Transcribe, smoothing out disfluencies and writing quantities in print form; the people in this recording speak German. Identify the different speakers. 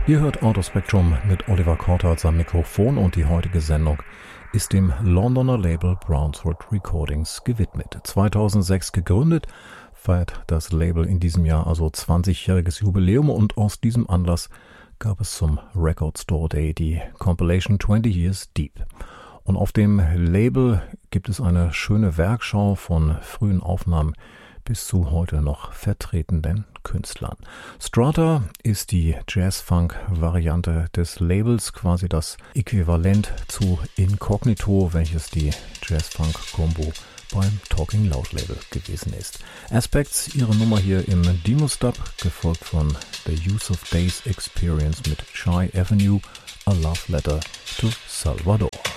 Speaker 1: Ihr hört Autospektrum mit Oliver Kortholz am Mikrofon und die heutige Sendung ist dem Londoner Label Brownswood Recordings gewidmet. 2006 gegründet, feiert das Label in diesem Jahr also 20-jähriges Jubiläum und aus diesem Anlass gab es zum Record Store Day die Compilation 20 Years Deep. Und auf dem Label gibt es eine schöne Werkschau von frühen Aufnahmen bis zu heute noch vertretenen Künstlern. Strata ist die Jazz-Funk-Variante des Labels, quasi das Äquivalent zu Incognito, welches die Jazz-Funk-Combo beim Talking Loud Label gewesen ist. Aspects, ihre Nummer hier im Demo-Stub, gefolgt von The Use of Days Experience mit Shy Avenue, A Love Letter to Salvador.